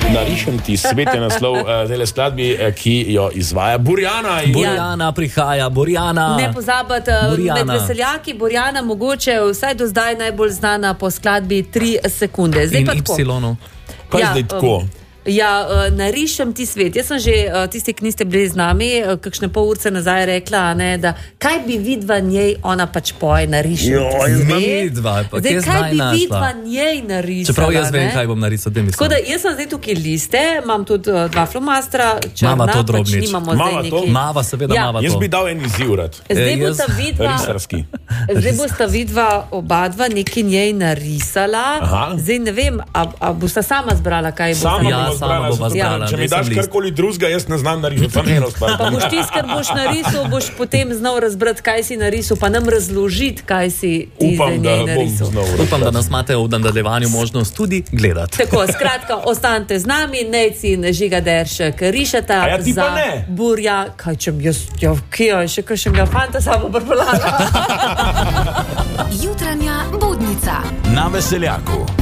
Narišem ti svet je naslov tele skladbi, ki jo izvaja Burjana. Burjana prihaja, Burjana. Ne pozabite, med veseljaki Burjana mogoče vsaj do zdaj najbolj znana po skladbi 3 sekunde. Zdaj in pa tako. Y. Kaj zdaj tako? Narišem ti svet. Jaz sem že, tisti, ki niste bili z nami, kakšne pol urce nazaj rekla, ne, da kaj bi vidva njej, ona pač poje, narišem ti svet. Zdaj, kaj bi vidva njej narisala? Čeprav jaz vem, kaj bom narisal, da mi tako da jaz sem zdaj tukaj liste, imam tudi 2 flomastra, črna, mama to pač drobnič. nimamo zdaj nekaj. Mava, seveda mava to. Jaz bi dal en izziv rad. Zdaj bosta vidva obadva nekaj njej narisala. Zdaj ne vem, a bosta sama zbrala, kaj bo sama bova zbrala. Če mi daš karkoli drugega, jaz ne znam narisati, samo eno stvar. Pa boš ti, ker boš narisal, boš potem znal razbrati, kaj si narisal, pa nam razložiti, kaj si ti zdaj njej narisal. Upam, da nas imate v nadaljevanju možnost tudi gledati. Tako, skratka, ostanite z nami, Nejci in Žiga Deršek rišeta za Burja. Kaj čem jaz, še kakšnega fanta samo pripeljala. Jutranja budnica na Veseljaku.